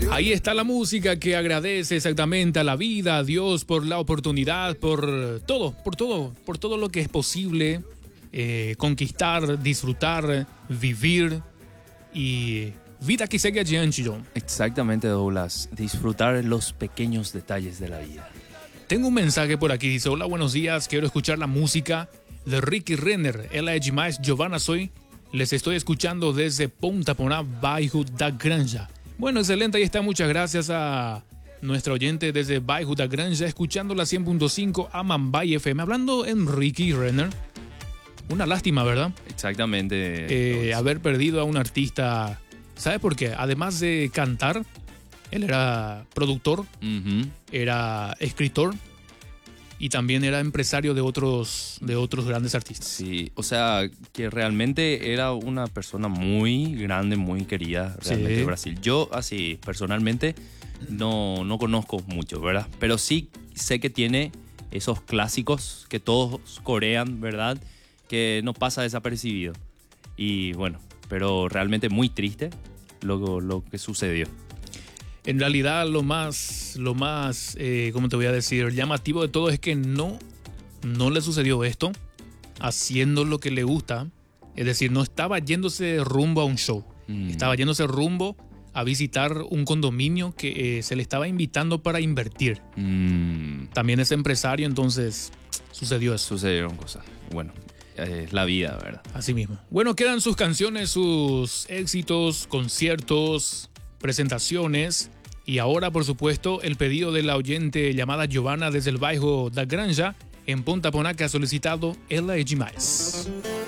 Ahí está la música que agradece exactamente a la vida, a Dios por la oportunidad, por todo lo que es posible conquistar, disfrutar, vivir y vida que segue adiante, John. Exactamente, Douglas. Disfrutar los pequeños detalles de la vida. Tengo un mensaje por aquí, dice: hola, buenos días, quiero escuchar la música de Ricky Renner. Ela é demais, Giovanna soy. Les estoy escuchando desde Ponta Porã, bairro da Granja. Bueno, excelente, ahí está. Muchas gracias a nuestra oyente desde bairro da Granja, escuchando la 100.5 Amambay FM. Hablando en Ricky Renner, una lástima, ¿verdad? Exactamente. Haber perdido a un artista. ¿Sabe por qué? Además de cantar, él era productor, era escritor y también era empresario de otros grandes artistas. Sí, o sea, que realmente era una persona muy grande, muy querida realmente de Brasil. Yo, así, personalmente, no conozco mucho, ¿verdad? Pero sí sé que tiene esos clásicos que todos corean, ¿verdad? Que no pasa desapercibido. Y bueno, pero realmente muy triste lo que sucedió. En realidad lo más, ¿cómo te voy a decir? Llamativo de todo es que no le sucedió esto haciendo lo que le gusta. Es decir, no estaba yéndose rumbo a un show. Estaba yéndose rumbo a visitar un condominio que se le estaba invitando para invertir. También es empresario, entonces sucedió eso. Sucedieron cosas. Bueno, es la vida, ¿verdad? Así mismo. Bueno, quedan sus canciones, sus éxitos, conciertos, presentaciones y ahora, por supuesto, el pedido de la oyente llamada Giovanna desde el bairro da Granja en Ponta Porã, que ha solicitado Ela é demais.